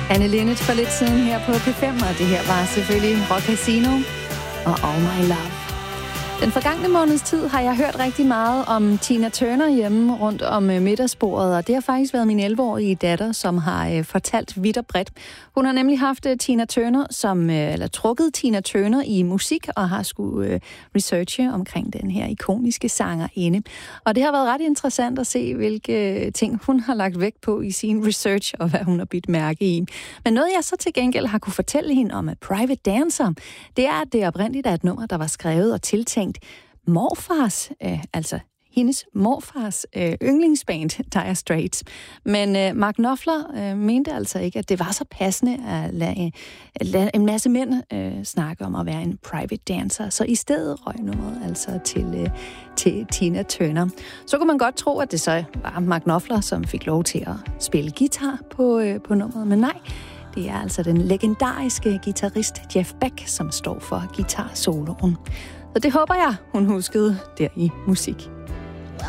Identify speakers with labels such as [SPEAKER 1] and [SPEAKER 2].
[SPEAKER 1] Anne Linnet for lidt siden her på P5, og det her var selvfølgelig Rock Casino og All My Love. Den forgangne måneds tid har jeg hørt rigtig meget om Tina Turner hjemme rundt om middagsbordet, og det har faktisk været min 11-årige datter, som har fortalt vidt og bredt. Hun har nemlig haft Tina Turner trukket Tina Turner i musik, og har skulle researche omkring den her ikoniske sangerinde. Og det har været ret interessant at se, hvilke ting hun har lagt vægt på i sin research, og hvad hun har bidt mærke i. Men noget jeg så til gengæld har kunne fortælle hende om Private Dancer, det er, at det oprindeligt er et nummer, der var skrevet og tiltænkt morfars, hendes morfars yndlingsband, Dire Straits. Men Mark Knopfler mente altså ikke, at det var så passende at lade en masse mænd snakke om at være en private dancer. Så i stedet røg nummeret altså til Tina Turner. Så kunne man godt tro, at det så var Mark Knopfler, som fik lov til at spille guitar på nummeret. Men nej, det er altså den legendariske guitarist Jeff Beck, som står for guitarsoloen. Så det håber jeg, hun huskede der i musik.